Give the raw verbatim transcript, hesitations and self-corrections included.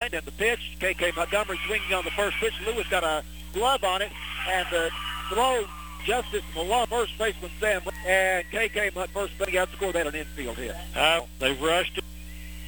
behind, and the pitch, K K Montgomery swinging on the first pitch. Lewis got a glove on it, and the throw, Justice Malone, first baseman Sam, and K K Montgomery first thing out to score. They had an infield hit. Uh, they rushed it.